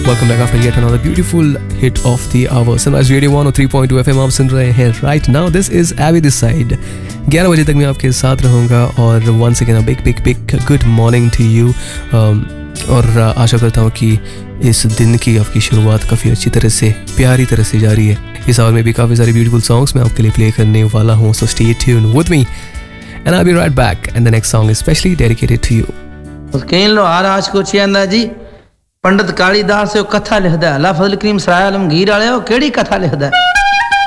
Welcome back after yet another beautiful hit of the hour. Sunrise Radio 103.2 FM आप सुन रहे हैं right now. This is Abby this side. 11 बजे तक मैं आपके साथ रहूँगा और once again a big good morning to you. और आशा करता हूँ कि इस दिन की आपकी शुरुआत काफ़ी अच्छी तरह से प्यारी तरह से जारी है. इस आवर में भी काफ़ी सारे ब्यूटीफुल सॉन्ग्स मैं आपके लिए प्ले करने वाला हूँ. So stay tuned with me and I'll be right back. And the next song is specially dedicated to you. कहीं लो आराज को चियांदा जी पंडित कालीदास कथा लिखदा अल्लाह फजल करीम सराय आलमगीर वाले केड़ी कथा लिखदा